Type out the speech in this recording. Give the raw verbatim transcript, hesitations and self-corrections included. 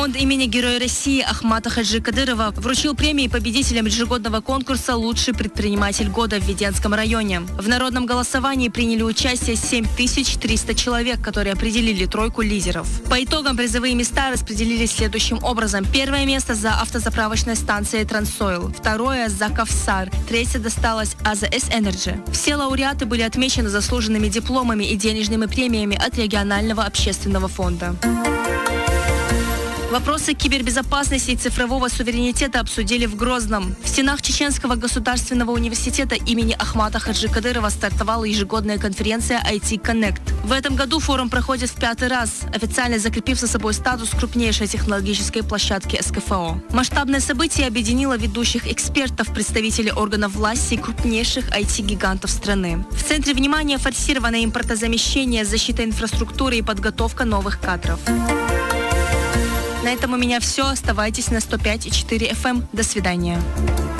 Фонд имени Героя России Ахмата Хаджи Кадырова вручил премии победителям ежегодного конкурса «Лучший предприниматель года» в Веденском районе. В народном голосовании приняли участие семь тысяч триста человек, которые определили тройку лидеров. По итогам призовые места распределились следующим образом. Первое место за автозаправочной станцией «Трансойл», второе за «Ковсар», третье досталось АЗС Энерджи. Все лауреаты были отмечены заслуженными дипломами и денежными премиями от регионального общественного фонда. Вопросы кибербезопасности и цифрового суверенитета обсудили в Грозном. В стенах Чеченского государственного университета имени Ахмата Хаджи Кадырова стартовала ежегодная конференция ай ти Connect. В этом году форум проходит в пятый раз, официально закрепив за собой статус крупнейшей технологической площадки эс ка эф о. Масштабное событие объединило ведущих экспертов, представителей органов власти и крупнейших ай ти-гигантов страны. В центре внимания форсированное импортозамещение, защита инфраструктуры и подготовка новых кадров. На этом у меня все. Оставайтесь на сто пять и четыре эф эм. До свидания.